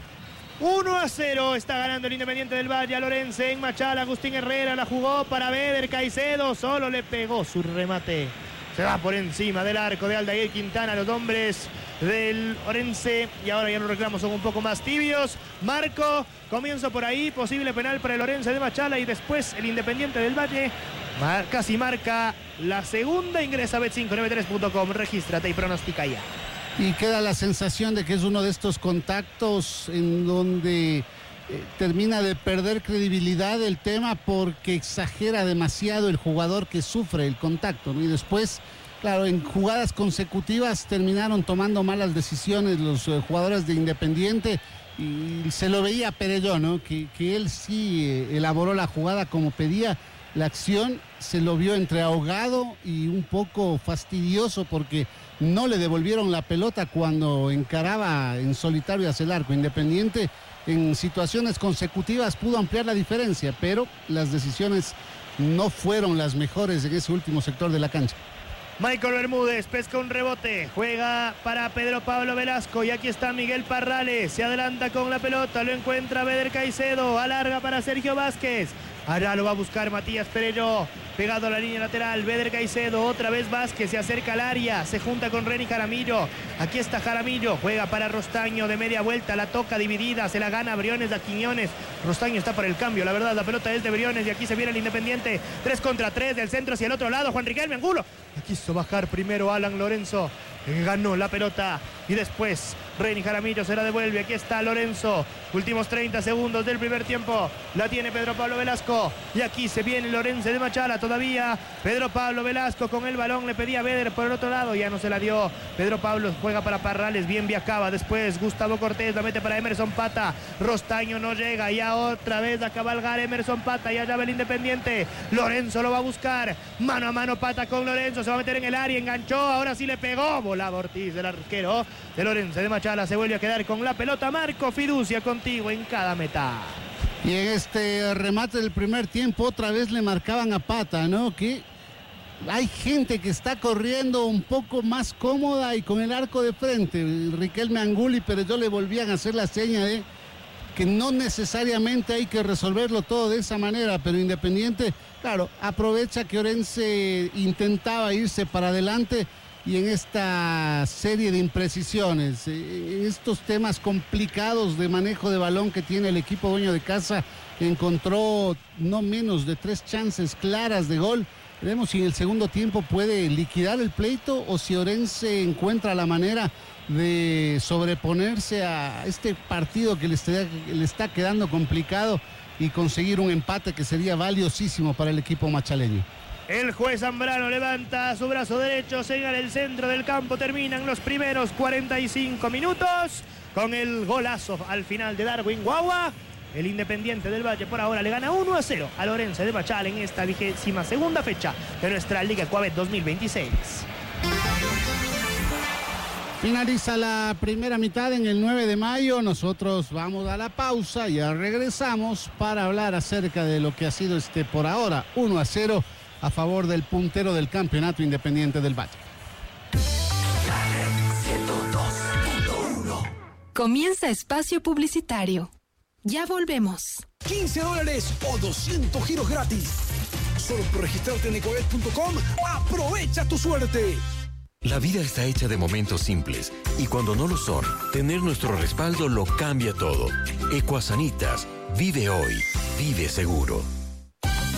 1-0 está ganando el Independiente del Valle a Lorense en Machala. Agustín Herrera la jugó para Beder Caicedo, solo le pegó su remate. Se va por encima del arco de Aldair Quintana, los hombres del Orense, y ahora ya los reclamos son un poco más tibios. Marco, comienzo por ahí, posible penal para el Orense de Machala, y después el Independiente del Valle casi marca la segunda. Ingresa a bet593.com, regístrate y pronostica ya. Y queda la sensación de que es uno de estos contactos en donde termina de perder credibilidad el tema porque exagera demasiado el jugador que sufre el contacto, ¿no? Y después, claro, en jugadas consecutivas terminaron tomando malas decisiones los jugadores de Independiente, y se lo veía a Perelló, ¿no? Que él sí elaboró la jugada como pedía. La acción se lo vio entre ahogado y un poco fastidioso porque no le devolvieron la pelota cuando encaraba en solitario hacia el arco. Independiente en situaciones consecutivas pudo ampliar la diferencia, pero las decisiones no fueron las mejores en ese último sector de la cancha. Michael Bermúdez pesca un rebote, juega para Pedro Pablo Velasco, y aquí está Miguel Parrales, se adelanta con la pelota, lo encuentra Beder Caicedo, alarga para Sergio Vázquez. Allá lo va a buscar Matías Perelló, pegado a la línea lateral. Beder Caicedo, otra vez Vázquez, se acerca al área, se junta con Reni Jaramillo. Aquí está Jaramillo, juega para Rostaño de media vuelta, la toca dividida, se la gana Briones a Quiñones. Rostaño está por el cambio, la verdad, la pelota es de Briones, y aquí se viene el Independiente. 3 contra 3 del centro hacia el otro lado. Juan Riquelme Angulo, quiso bajar primero Alan Lorenzo, ganó la pelota, y después Reni Jaramillo se la devuelve. Aquí está Lorenzo, últimos 30 segundos del primer tiempo, la tiene Pedro Pablo Velasco, y aquí se viene Lorenzo de Machala todavía. Pedro Pablo Velasco con el balón, le pedía a Beder por el otro lado, ya no se la dio. Pedro Pablo juega para Parrales, bien viajaba. Después Gustavo Cortés la mete para Emerson Pata, Rostaño no llega, ya otra vez a cabalgar Emerson Pata, y allá va el Independiente. Lorenzo lo va a buscar, mano a mano Pata con Lorenzo, se va a meter en el área, enganchó, ahora sí le pegó, volaba Ortiz, el arquero de Lorenzo de Machala, se vuelve a quedar con la pelota. Marco Fiducia contigo en cada meta. Y en este remate del primer tiempo otra vez le marcaban a Pata, ¿no? Que hay gente que está corriendo un poco más cómoda y con el arco de frente. Riquelme Angulo y Perelló le volvían a hacer la seña de que no necesariamente hay que resolverlo todo de esa manera, pero Independiente, claro, aprovecha que Orense intentaba irse para adelante, y en esta serie de imprecisiones, en estos temas complicados de manejo de balón que tiene el equipo dueño de casa, encontró no menos de 3 chances claras de gol. Veremos si en el segundo tiempo puede liquidar el pleito o si Orense encuentra la manera de sobreponerse a este partido que le está quedando complicado y conseguir un empate que sería valiosísimo para el equipo machaleño. El juez Zambrano levanta su brazo derecho, señala el centro del campo. Terminan los primeros 45 minutos con el golazo al final de Darwin Guagua. El Independiente del Valle por ahora le gana 1-0 a Lorense de Machala en esta 22ª fecha de nuestra Liga Ecuabet 2026. Finaliza la primera mitad en el 9 de mayo. Nosotros vamos a la pausa, ya regresamos para hablar acerca de lo que ha sido por ahora 1-0 a favor del puntero del campeonato, Independiente del Valle. Comienza espacio publicitario. Ya volvemos. $15 o 200 giros gratis. Solo por registrarte en ecobet.com. Aprovecha tu suerte. La vida está hecha de momentos simples, y cuando no lo son, tener nuestro respaldo lo cambia todo. Ecuasanitas, vive hoy, vive seguro.